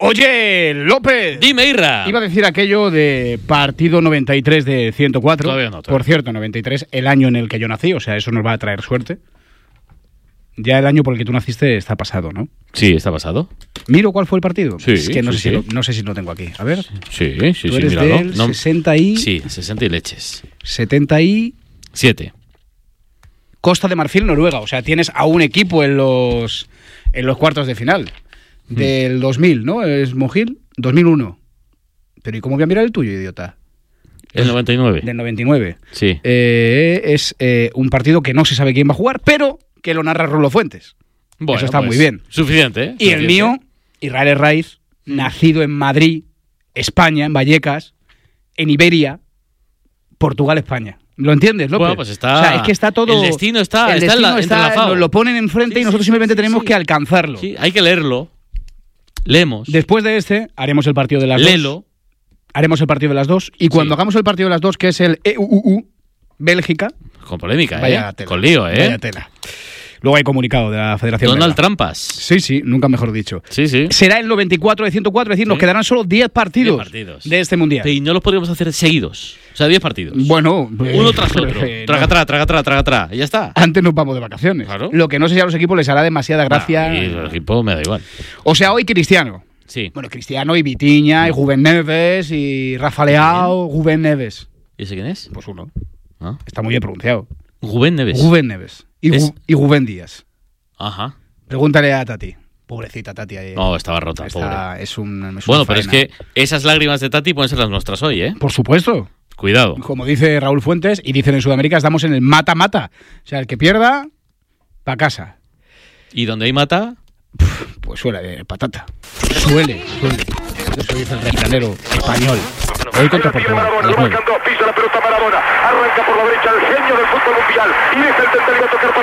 Oye, López. Dime, Irra. Iba a decir aquello de partido 93 de 104. Todavía no. Por cierto, 93, el año en el que yo nací, o sea, eso nos va a traer suerte. Ya el año por el que tú naciste está pasado, ¿no? Sí, está pasado. ¿Miro cuál fue el partido? Sí, es que no, sí, sé sí. no sé si lo tengo aquí. A ver. Sí, Tú eres míralo. del 60 y... Sí, 60 y leches. 70 y... 7. Costa de Marfil, Noruega. O sea, tienes a un equipo en los cuartos de final. Del 2000, ¿no? ¿Es Mogil? 2001. Pero ¿y cómo voy a mirar el tuyo, idiota? El 99. Del 99. Sí. Es un partido que no se sabe quién va a jugar, pero que lo narra Rulo Fuentes. Bueno, eso está pues, muy bien. Suficiente, ¿eh? Y el mío, Israel Herraiz, nacido en Madrid, España, en Vallecas, en Iberia, Portugal, España. ¿Lo entiendes, López? Bueno, pues está... O sea, es que está todo... El destino está entrelazado. Nos lo ponen enfrente y nosotros simplemente tenemos que alcanzarlo. Sí, hay que leerlo. Leemos. Después de haremos el partido de las Léelo. 2. Haremos el partido de las 2. Y cuando hagamos el partido de las 2, que es el EUU, Bélgica... Con polémica, vaya tela, con lío, Vaya tela. Luego hay comunicado de la Federación Donald belga. Trampas. Sí, nunca mejor dicho. Sí. Será el 94 de 104, es decir, nos quedarán solo 10 partidos de este Mundial. Y no los podríamos hacer seguidos. O sea, 10 partidos. Bueno, uno tras otro. Traga. Y ya está. Antes nos vamos de vacaciones. Claro. Lo que no sé si a los equipos les hará demasiada gracia. Y el equipo me da igual. O sea, hoy Cristiano. Sí. Bueno, Cristiano y Vitinha y Rubén Neves y Rafa Leao, Rubén Neves. ¿Y ese quién es? Pues uno. ¿Ah? Está muy bien pronunciado. Rubén Neves. Rubén Neves. Y Rubén Díaz. Ajá. Pregúntale a Tati. Pobrecita Tati. No, estaba rota, pobre. Es una bueno, pero faena. es que esas lágrimas de Tati pueden ser las nuestras hoy, ¿eh? Por supuesto. Cuidado. Como dice Raúl Fuentes, y dicen en Sudamérica, estamos en el mata-mata. O sea, el que pierda, pa' casa. ¿Y donde hay mata? Pues suele haber patata. Suele. Eso dice el refranero español. Hoy contra Portugal. Pisa la pelota Maradona. Arranca por la derecha el genio del fútbol mundial. Y deja el central a tocar